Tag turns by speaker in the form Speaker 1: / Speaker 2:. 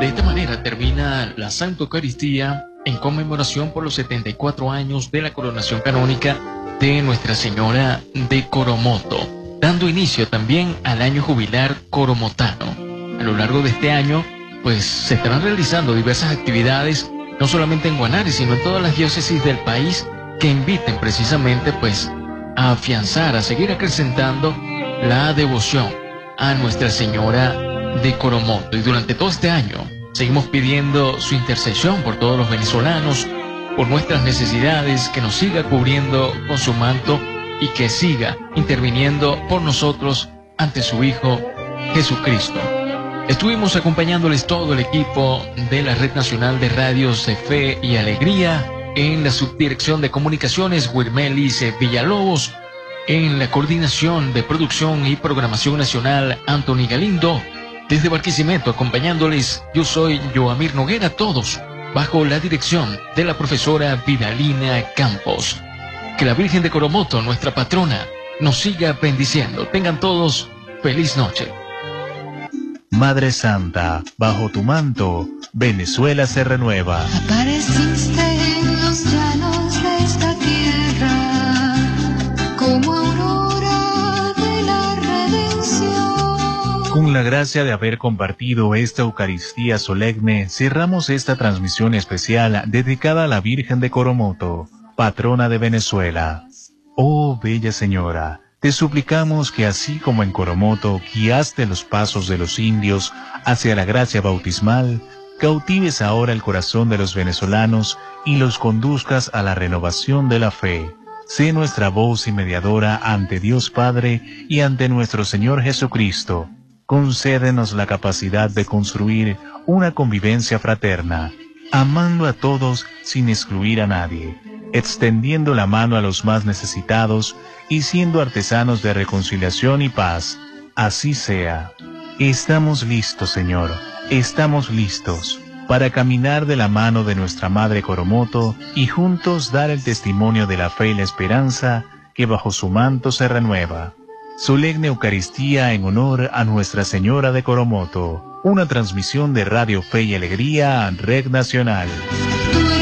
Speaker 1: De esta manera termina la Santa Eucaristía en conmemoración por los 74 años de la coronación canónica de Nuestra Señora de Coromoto, dando inicio también al año jubilar coromotano. A lo largo de este año, pues se estarán realizando diversas actividades, no solamente en Guanare, sino en todas las diócesis del país, que inviten precisamente pues a afianzar, a seguir acrecentando la devoción a Nuestra Señora de Coromoto. Y durante todo este año seguimos pidiendo su intercesión por todos los venezolanos, por nuestras necesidades, que nos siga cubriendo con su manto y que siga interviniendo por nosotros ante su Hijo Jesucristo. Estuvimos acompañándoles todo el equipo de la Red Nacional de Radios de Fe y Alegría, en la subdirección de comunicaciones Wilmelis Villalobos, en la coordinación de producción y programación nacional Anthony Galindo. Desde Barquisimeto acompañándoles, yo soy Joamir Noguera, todos bajo la dirección de la profesora Vidalina Campos. Que la Virgen de Coromoto, nuestra patrona, nos siga bendiciendo. Tengan todos feliz noche.
Speaker 2: Madre Santa, bajo tu manto, Venezuela se renueva.
Speaker 3: Apareciste en los llanos de esta tierra, como aurora de la redención.
Speaker 2: Con la gracia de haber compartido esta Eucaristía solemne, cerramos esta transmisión especial dedicada a la Virgen de Coromoto, patrona de Venezuela. Oh bella Señora, te suplicamos que así como en Coromoto guiaste los pasos de los indios hacia la gracia bautismal, cautives ahora el corazón de los venezolanos y los conduzcas a la renovación de la fe. Sé nuestra voz y mediadora ante Dios Padre y ante nuestro Señor Jesucristo. Concédenos la capacidad de construir una convivencia fraterna, amando a todos sin excluir a nadie, extendiendo la mano a los más necesitados y siendo artesanos de reconciliación y paz. Así sea. Estamos listos, Señor, estamos listos para caminar de la mano de nuestra Madre Coromoto y juntos dar el testimonio de la fe y la esperanza que bajo su manto se renueva. Solemne Eucaristía en honor a Nuestra Señora de Coromoto. Una transmisión de Radio Fe y Alegría, Red Nacional.